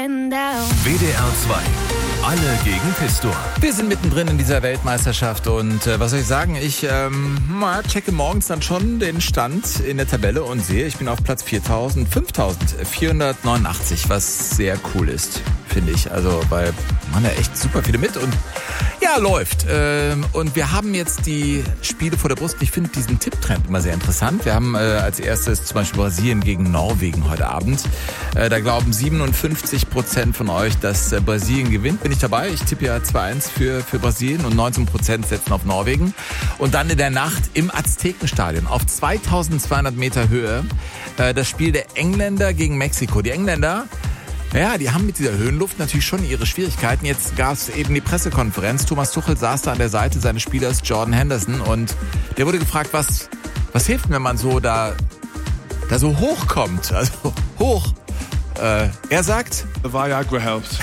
WDR 2. Alle gegen Pistor. Wir sind mittendrin in dieser Weltmeisterschaft und was soll ich sagen, ich checke morgens dann schon den Stand in der Tabelle und sehe, ich bin auf Platz 5489, was sehr cool ist, finde ich. Also, weil man ja echt super viele mit und ja, läuft. Und wir haben jetzt die Spiele vor der Brust. Ich finde diesen Tipptrend immer sehr interessant. Wir haben als erstes zum Beispiel Brasilien gegen Norwegen heute Abend. Da glauben 57% von euch, dass Brasilien gewinnt. Bin ich dabei. Ich tippe ja 2-1 für Brasilien und 19% setzen auf Norwegen. Und dann in der Nacht im Aztekenstadion auf 2200 Meter Höhe das Spiel der Engländer gegen Mexiko. Die Engländer, ja, die haben mit dieser Höhenluft natürlich schon ihre Schwierigkeiten. Jetzt gab es eben die Pressekonferenz. Thomas Tuchel saß da an der Seite seines Spielers Jordan Henderson und der wurde gefragt, was hilft, wenn man so da so hochkommt, also hoch. Er sagt, the Viagra helps.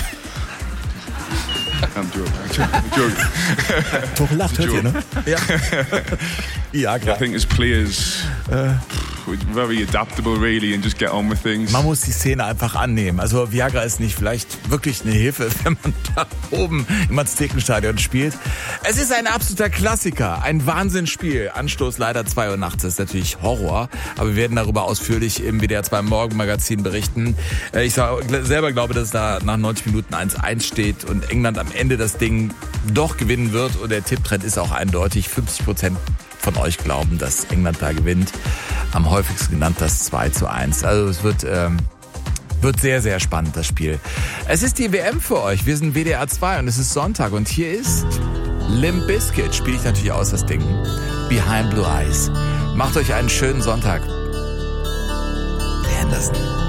I'm joking. Tuchel lacht, hört ihr, ne? Ja. Viagra. I think as players, we're very adaptable really and just get on with things. Man muss die Szene einfach annehmen. Also Viagra ist nicht vielleicht wirklich eine Hilfe, wenn man da oben im Aztekenstadion spielt. Es ist ein absoluter Klassiker, ein Wahnsinnsspiel. Anstoß leider 2 Uhr nachts, das ist natürlich Horror. Aber wir werden darüber ausführlich im WDR 2 Morgenmagazin berichten. Ich selber glaube, dass da nach 90 Minuten 1-1 steht und England am Ende das Ding doch gewinnen wird. Und der Tipptrend ist auch eindeutig. 50% von euch glauben, dass England da gewinnt. Am häufigsten genannt das 2-1. Also es wird sehr, sehr spannend, das Spiel. Es ist die WM für euch. Wir sind WDR 2 und es ist Sonntag. Und hier ist Limp Bizkit. Spiele ich natürlich aus, das Ding. Behind Blue Eyes. Macht euch einen schönen Sonntag. Der Henderson.